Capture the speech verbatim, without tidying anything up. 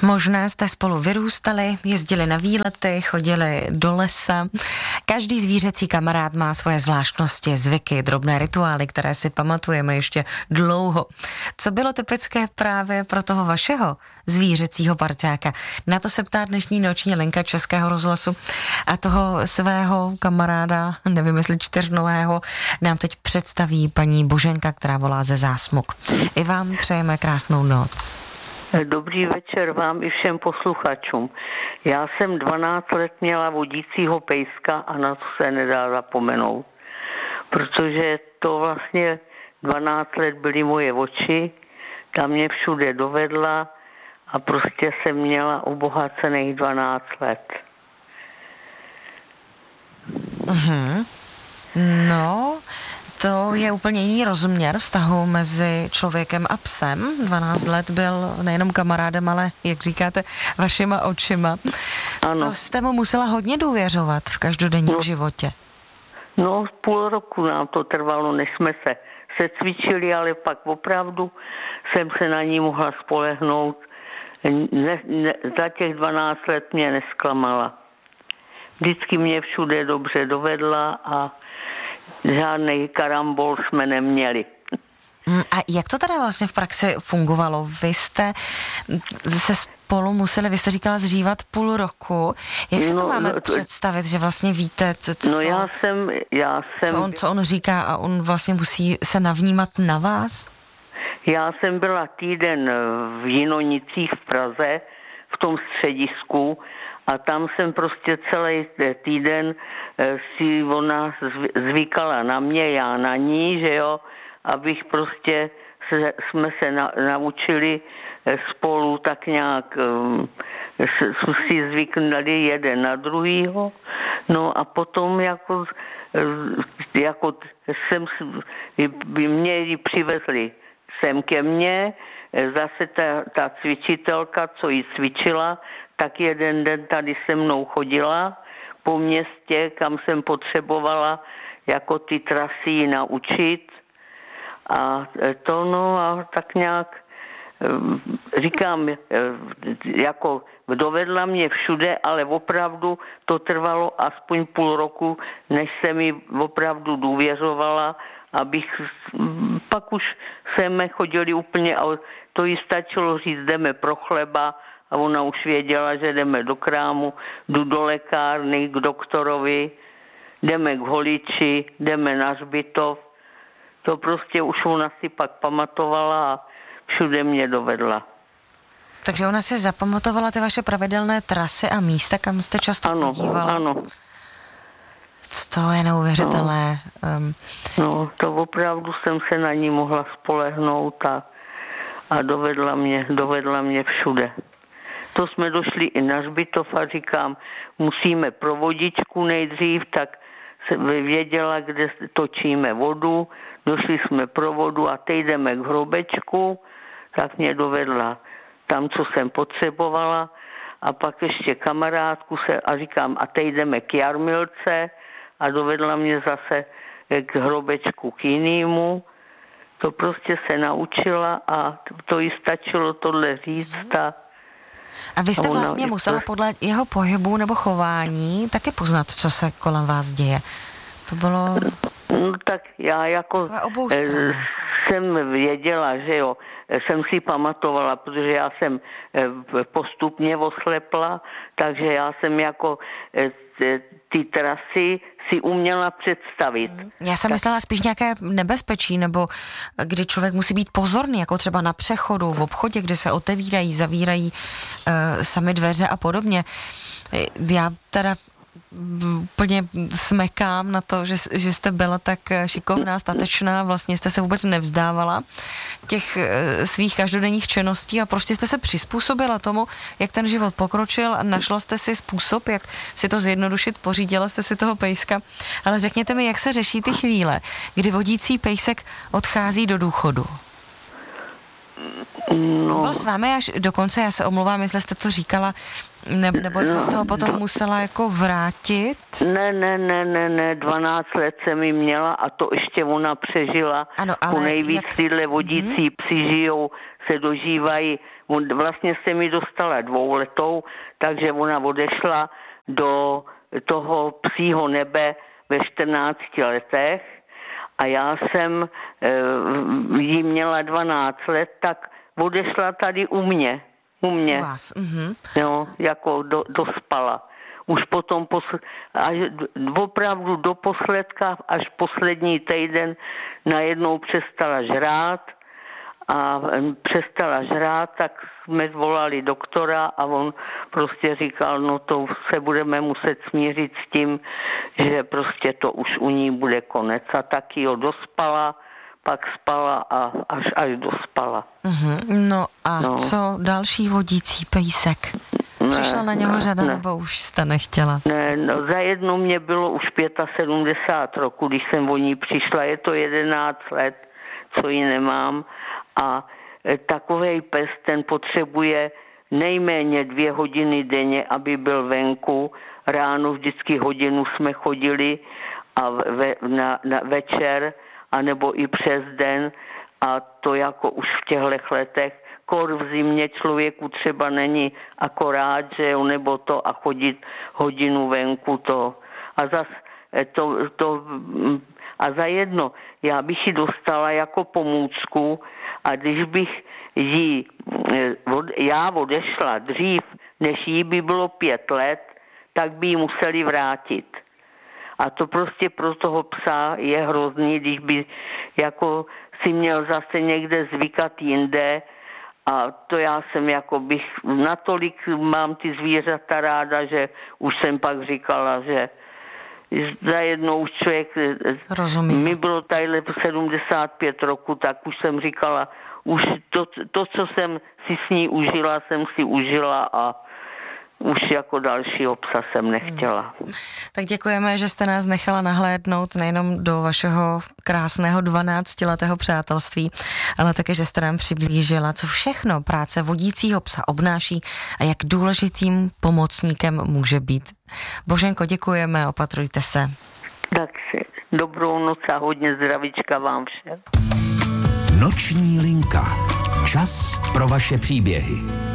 Možná jste spolu vyrůstali, jezdili na výlety, chodili do lesa. Každý zvířecí kamarád má svoje zvláštnosti, zvyky, drobné rituály, které si pamatujeme ještě dlouho. Co bylo typické právě pro toho vašeho zvířecího parťáka? Na to se ptá dnešní noční linka Českého rozhlasu a toho svého kamaráda, nevím jestli čtyřnohého, nám teď představí paní Boženka, která volá ze Zásmuk. I vám přejeme krásnou noc. Dobrý večer vám i všem posluchačům. Já jsem dvanáct let měla vodícího pejska a na to se nedá zapomenout. Protože to vlastně dvanáct let byly moje oči, ta mě všude dovedla a prostě jsem měla obohacených dvanáct let. Mhm. No, to je úplně jiný rozměr vztahu mezi člověkem a psem. dvanáct let byl nejenom kamarádem, ale, jak říkáte, vašima očima. Ano. To jste mu musela hodně důvěřovat v každodenním no, životě. No, půl roku nám to trvalo, než jsme se, se cvičili, ale pak opravdu jsem se na ní mohla spolehnout. Ne, ne, za těch dvanáct let mě nesklamala. Vždycky mě všude dobře dovedla a žádný karambol jsme neměli. A jak to teda vlastně v praxi fungovalo? Vy jste se spolu museli, vy jste říkala, zžívat půl roku. Jak si no, to máme no, to... představit, že vlastně víte, co, co, no já jsem, já jsem... Co, on, co on říká a on vlastně musí se navnímat na vás? Já jsem byla týden v Jinonicích v Praze, v tom středisku, a tam jsem prostě celý týden si ona zvykala na mě, já na ní, že jo, abych prostě se, jsme se na, naučili spolu tak nějak, jsme si zvyknuli jeden na druhýho, no a potom jako, jako jsem, by mě ji přivezli sem ke mně, zase ta, ta cvičitelka, co ji cvičila, tak jeden den tady se mnou chodila po městě, kam jsem potřebovala jako ty trasy ji naučit. A to no a tak nějak říkám, jako dovedla mě všude, ale opravdu to trvalo aspoň půl roku, než se mi opravdu důvěřovala, abych, pak už jsme chodili úplně, ale to jí stačilo říct, jdeme pro chleba, a ona už věděla, že jdeme do krámu, jdu do lékárny, k doktorovi, jdeme k holiči, jdeme na hřbitov. To prostě už ona si pak pamatovala a všude mě dovedla. Takže ona si zapamatovala ty vaše pravidelné trasy a místa, kam jste často ano, chodívala? Ano, To je neuvěřitelné. No, um... no, to opravdu jsem se na ní mohla spolehnout a, a dovedla mě, dovedla mě všude. To jsme došli i na hřbitov a říkám, musíme pro vodičku nejdřív, tak se věděla, kde točíme vodu, došli jsme pro vodu a teď jdeme k hrobečku, tak mě dovedla tam, co jsem potřebovala a pak ještě kamarádku se a říkám, a teď jdeme k Jarmilce a dovedla mě zase k hrobečku k jinému. To prostě se naučila a to, to jí stačilo tohle říct a A vy jste vlastně musela podle jeho pohybu nebo chování taky poznat, co se kolem vás děje. To bylo... No tak já jako jsem věděla, že jo, jsem si pamatovala, protože já jsem postupně oslepla, takže já jsem jako ty trasy si uměla představit. Já jsem tak... myslela spíš nějaké nebezpečí, nebo kdy člověk musí být pozorný, jako třeba na přechodu, v obchodě, kdy se otevírají, zavírají uh, sami dveře a podobně. Já teda úplně smekám na to, že, že jste byla tak šikovná, statečná, vlastně jste se vůbec nevzdávala těch svých každodenních činností a prostě jste se přizpůsobila tomu, jak ten život pokročil a našla jste si způsob, jak si to zjednodušit, pořídila jste si toho pejska. Ale řekněte mi, jak se řeší ty chvíle, kdy vodící pejsek odchází do důchodu? No. Byl s vámi až dokonce, já se omlouvám, jestli jste to říkala, ne, nebo jestli jste ho potom no. musela jako vrátit? Ne, ne, ne, ne, ne, dvanáct let jsem ji měla a to ještě ona přežila. Ano, ale po nejvíc jak... tyhle vodící hmm. psi žijou, se dožívají. Vlastně se mi dostala dvouletou, takže ona odešla do toho psího nebe ve čtrnácti letech a já jsem e, jí měla dvanáct let, tak odešla tady u mě. U mě. U vás. Mm-hmm. Jo, jako do, dospala. Už potom posl- až opravdu do posledka, až poslední týden najednou přestala žrát a přestala žrát, tak jsme zvolali doktora a on prostě říkal, no to se budeme muset smířit s tím, že prostě to už u ní bude konec. A taky ho dospala, pak spala a až, až dospala. Mm-hmm. No a no. co další vodící pejsek? Přišla na něho řada, ne. nebo už jste nechtěla? Ne, no, za jedno mě bylo už sedmdesát pět roku, když jsem o ní přišla, je to jedenáct let, co ji nemám a takovej pes, ten potřebuje nejméně dvě hodiny denně, aby byl venku. Ráno vždycky hodinu jsme chodili a ve, na, na večer, anebo i přes den a to jako už v těchto letech. Kor v zimě člověku třeba není akorát, že jo, nebo to a chodit hodinu venku to. A zas to, to a za jedno, já bych ji dostala jako pomůcku a když bych jí, já odešla dřív, než jí by bylo pět let, tak by ji museli vrátit. A to prostě pro toho psa je hrozný, když by jako si měl zase někde zvykat jinde. A to já jsem jako bych, natolik mám ty zvířata ráda, že už jsem pak říkala, že za jednou už člověk, rozumím. Mi bylo tady sedmdesát pět roku, tak už jsem říkala, už to, to, co jsem si s ní užila, jsem si užila a už jako dalšího psa jsem nechtěla. Hmm. Tak děkujeme, že jste nás nechala nahlédnout nejenom do vašeho krásného dvanáctiletého přátelství, ale také, že jste nám přiblížila, co všechno práce vodícího psa obnáší a jak důležitým pomocníkem může být. Boženko, děkujeme, opatrujte se. Tak si dobrou noc a hodně zdravíčka vám všem. Noční linka. Čas pro vaše příběhy.